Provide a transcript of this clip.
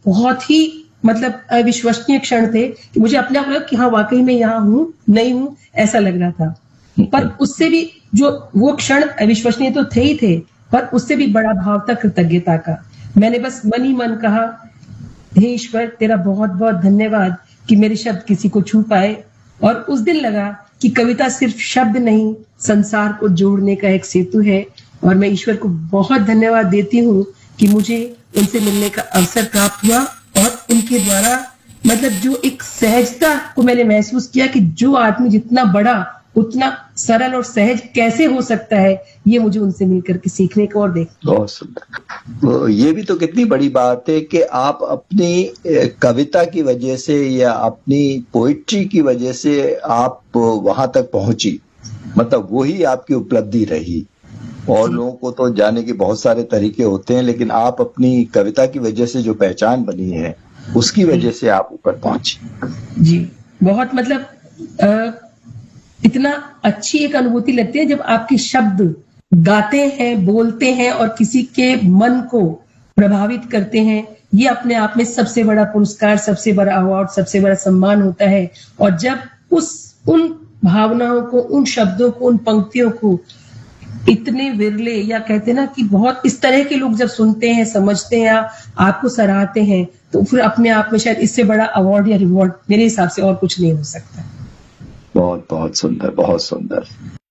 बहुत ही मतलब अविश्वसनीय क्षण थे कि मुझे अपने आप लगा कि हाँ वाकई में यहाँ हूँ, नहीं हूँ, ऐसा लग रहा था। पर उससे भी जो वो क्षण अविश्वसनीय तो थे ही थे, पर उससे भी बड़ा भाव था कृतज्ञता का। मैंने बस मन ही मन कहा, हे ईश्वर तेरा बहुत-बहुत धन्यवाद कि मेरे शब्द किसी को छू पाए। और उस दिन लगा कि कविता सिर्फ शब्द नहीं, संसार को जोड़ने का एक सेतु है। और मैं ईश्वर को बहुत धन्यवाद देती हूँ कि मुझे उनसे मिलने का अवसर प्राप्त हुआ और उनके द्वारा मतलब जो एक सहजता को मैंने महसूस किया कि जो आदमी जितना बड़ा उतना सरल और सहज कैसे हो सकता है, ये मुझे उनसे मिलकर के सीखने को और देख। बहुत सुंदर। तो ये भी तो कितनी बड़ी बात है कि आप अपनी कविता की वजह से या अपनी पोइट्री की वजह से आप वहां तक पहुंची, मतलब वही आपकी उपलब्धि रही। और लोगों को तो जाने के बहुत सारे तरीके होते हैं, लेकिन आप अपनी कविता की वजह से जो पहचान बनी है उसकी वजह से आप ऊपर पहुंची। जी, बहुत मतलब इतना अच्छी एक अनुभूति लगती है जब आपके शब्द गाते हैं, बोलते हैं और किसी के मन को प्रभावित करते हैं। ये अपने आप में सबसे बड़ा पुरस्कार, सबसे बड़ा अवार्ड, सबसे बड़ा सम्मान होता है। और जब उन भावनाओं को, उन शब्दों को, उन पंक्तियों को इतने विरले या कहते हैं ना कि बहुत इस तरह के लोग जब सुनते हैं, समझते हैं, आपको सराहते हैं, तो फिर अपने आप में शायद इससे बड़ा अवार्ड या रिवॉर्ड मेरे हिसाब से और कुछ नहीं हो सकता। बहुत बहुत सुंदर, बहुत सुंदर।